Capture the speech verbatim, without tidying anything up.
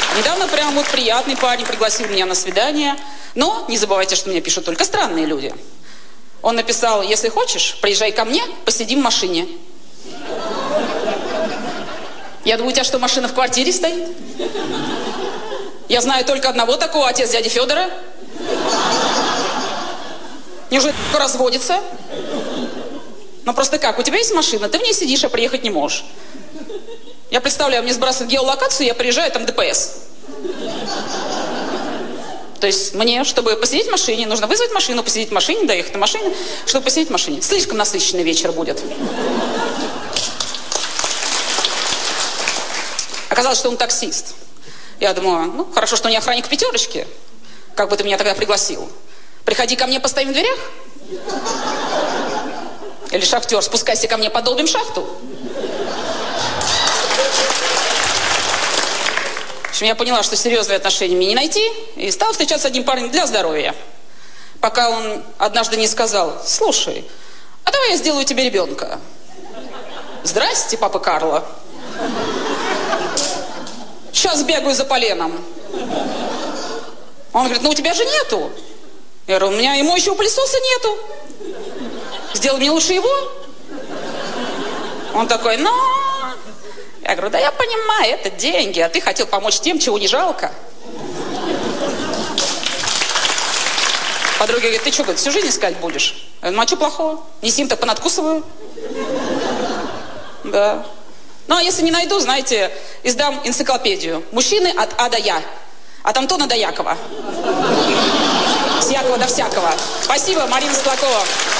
Недавно прям вот приятный парень пригласил меня на свидание. Но не забывайте, что мне пишут только странные люди. Он написал: если хочешь, приезжай ко мне, посидим в машине. Я думаю, у тебя что, машина в квартире стоит? Я знаю только одного такого, отец дяди Федора. Неужели разводится? Ну просто как, у тебя есть машина, ты в ней сидишь, а приехать не можешь. Я представляю, мне сбрасывают геолокацию, я приезжаю, там ДПС. То есть мне, чтобы посидеть в машине, нужно вызвать машину, посидеть в машине, доехать на машине, чтобы посидеть в машине. Слишком насыщенный вечер будет. Оказалось, что он таксист. Я думаю, ну, хорошо, что не охранник пятерочки. Как бы ты меня тогда пригласил? Приходи ко мне, постоим в дверях? Или шахтер, спускайся ко мне, подолбим шахту? В общем, я поняла, что серьезные отношения мне не найти, и стала встречаться с одним парнем для здоровья. Пока он однажды не сказал: слушай, а давай я сделаю тебе ребенка. Здрасте, папа Карло. Сейчас бегаю за поленом. Он говорит: ну у тебя же нету. Я говорю: у меня и моющего пылесоса нету. Сделай мне лучше его. Он такой: ну... Я говорю: да я понимаю, это деньги, а ты хотел помочь тем, чего не жалко. Подруга говорит: ты что, всю жизнь искать будешь? Я говорю: ну а что плохого? Неси им, так понадкусываю. Да. Ну а если не найду, знаете, издам энциклопедию. Мужчины от А до Я. От Антона до Якова. С Якова до всякого. Спасибо, Марина Светлакова.